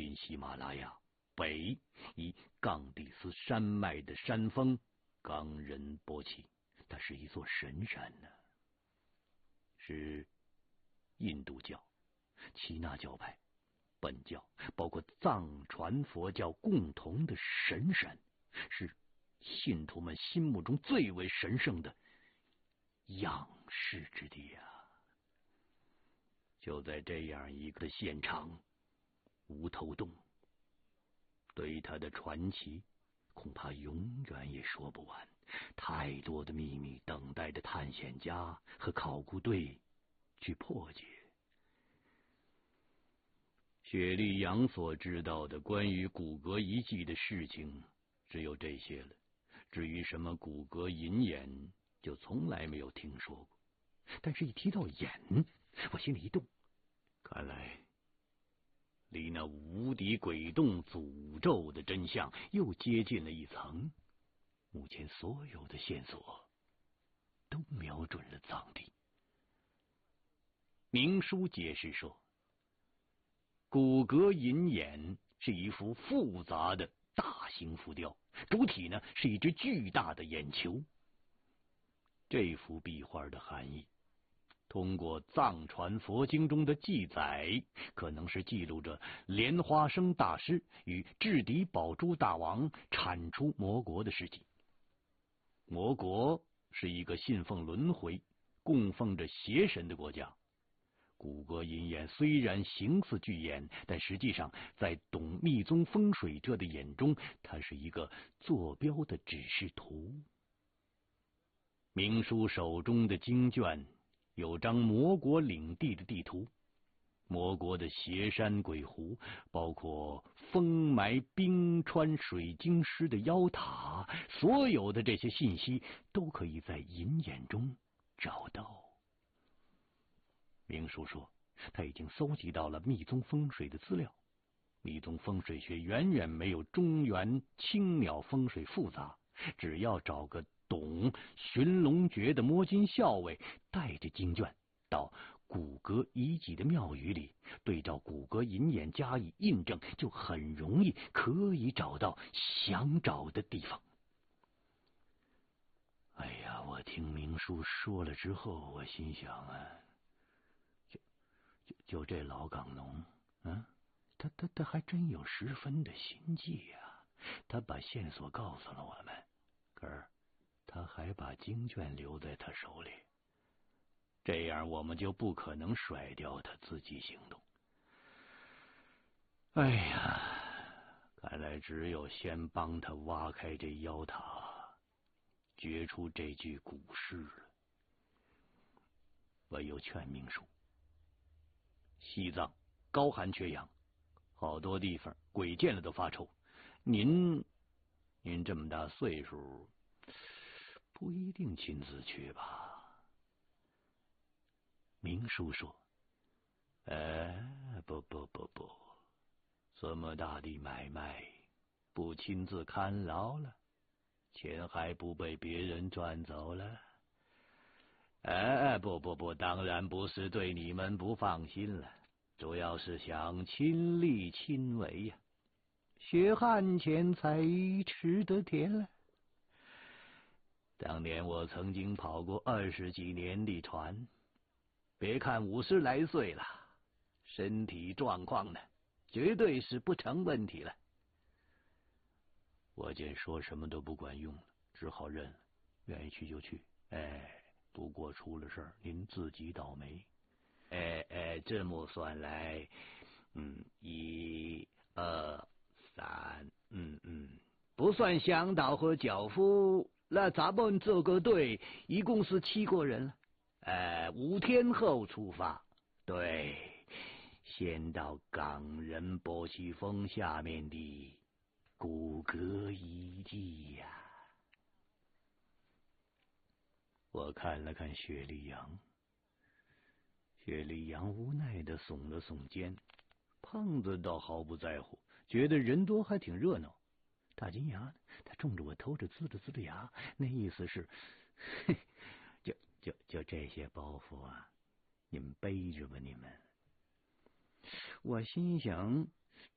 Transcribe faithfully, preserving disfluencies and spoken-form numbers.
临喜马拉雅，北以冈底斯山脉的山峰冈仁波齐，它是一座神山呢，是印度教、耆那教派、本教，包括藏传佛教共同的神山，是信徒们心目中最为神圣的仰视之地啊！就在这样一个现场，无头洞对他的传奇恐怕永远也说不完，太多的秘密等待着探险家和考古队去破解。雪莉杨所知道的关于骨骼遗迹的事情只有这些了，至于什么骨骼银眼就从来没有听说过。但是一提到眼，我心里一动，看来离那无敌鬼洞诅咒的真相又接近了一层。目前所有的线索都瞄准了藏地。明书解释说，骨骼银眼是一幅复杂的大型浮雕，主体呢是一只巨大的眼球。这幅壁画的含义，通过藏传佛经中的记载，可能是记录着莲花生大师与智敌宝珠大王铲除魔国的事迹。魔国是一个信奉轮回、供奉着邪神的国家。骨骼银眼虽然形似巨眼，但实际上在懂密宗风水者的眼中，它是一个坐标的指示图。明书手中的经卷有张魔国领地的地图，魔国的邪山鬼湖，包括封埋冰川水晶师的妖塔，所有的这些信息都可以在银眼中找到。明书说，他已经搜集到了密宗风水的资料。密宗风水学远远没有中原青鸟风水复杂，只要找个懂寻龙诀的摸金校尉，带着经卷到骨骼遗迹的庙宇里，对照骨骼银眼加以印证，就很容易可以找到想找的地方。哎呀，我听明书说了之后，我心想啊，就就就这老港农，嗯，他他他还真有十分的心计呀、啊！他把线索告诉了我们，可是他还把经卷留在他手里，这样我们就不可能甩掉他自己行动。哎呀，看来只有先帮他挖开这妖塔，掘出这具古尸了。我又劝明书，西藏高寒缺氧，好多地方鬼见了都发臭，您您这么大岁数，不一定亲自去吧？明书说，哎，不不不不，这么大的买卖，不亲自看牢了，钱还不被别人赚走了？哎，不不不，当然不是对你们不放心了，主要是想亲力亲为呀、啊，血汗钱才吃得甜了。当年我曾经跑过二十几年的船，别看五十来岁了，身体状况呢，绝对是不成问题了。我见说什么都不管用了，只好认了，愿意去就去。哎，不过出了事儿，您自己倒霉。哎哎，这么算来，嗯，一二三，嗯嗯，不算向导和脚夫，那咱们这个队一共是七个人了。呃，五天后出发，对，先到冈仁波齐峰下面的骨骼遗迹呀、啊。我看了看雪莉杨，雪莉杨无奈的耸了耸肩，胖子倒毫不在乎，觉得人多还挺热闹。大金牙呢，他冲着我偷着呲着呲着牙，那意思是，嘿，就就就这些包袱啊，你们背着吧，你们。我心想，